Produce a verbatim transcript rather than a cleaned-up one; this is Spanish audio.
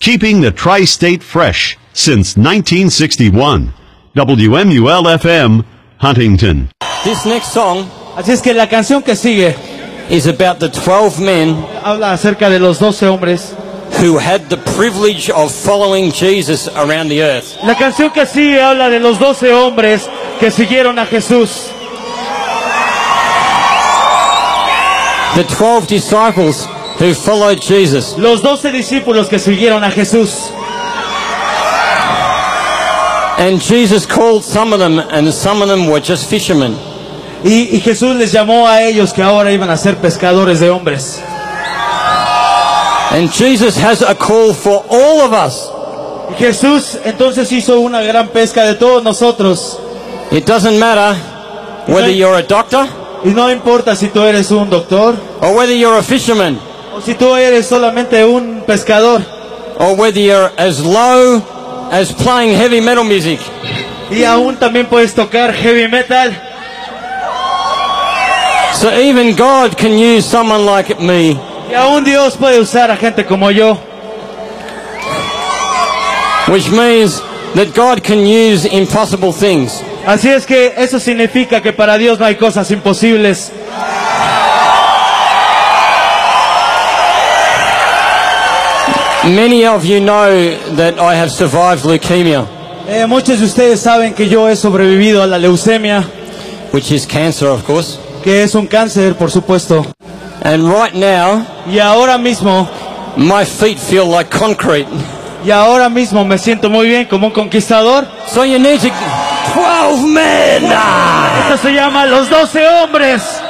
keeping the tri-state fresh since nineteen sixty-one. W M U L F M, Huntington. This next song Así es que la canción que sigue is about the twelve men habla acerca de los doce hombres. who had the privilege of following Jesus around the earth. La canción que sigue habla de los doce hombres que siguieron a Jesús. The twelve disciples who followed Jesus. Los doce discípulos que siguieron a Jesús. And Jesus called some of them, and some of them were just fishermen. Y, y Jesús les llamó a ellos que ahora iban a ser pescadores de hombres. And Jesus has a call for all of us. Y Jesús entonces hizo una gran pesca de todos nosotros. It doesn't matter whether you're a doctor Y no importa si tú eres un doctor, or whether you're a fisherman o si tú eres solamente un pescador, or whether you're as low as playing heavy metal music. y aún también puedes tocar heavy metal. So even God can use someone like me. Y aún Dios puede usar a gente como yo. Which means that God can use impossible things. Así es que eso significa que para Dios no hay cosas imposibles. Many of you know that I have survived leukemia, Eh, muchos de ustedes saben que yo he sobrevivido a la leucemia, which is cancer, of course. que es un cáncer, por supuesto. And right now, Y ahora mismo, my feet feel like concrete. y ahora mismo me siento muy bien como un conquistador. So you need to... twelve men! Ah! Esto se llama los doce hombres.